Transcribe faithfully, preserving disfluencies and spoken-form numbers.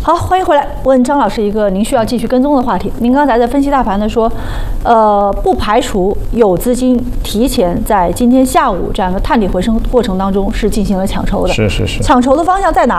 好，欢迎回来。问张老师一个您需要继续跟踪的话题。您刚才在分析大盘呢，说，呃，不排除有资金提前在今天下午这样一个探底回升过程当中是进行了抢筹的。 是是是。 抢筹的方向在哪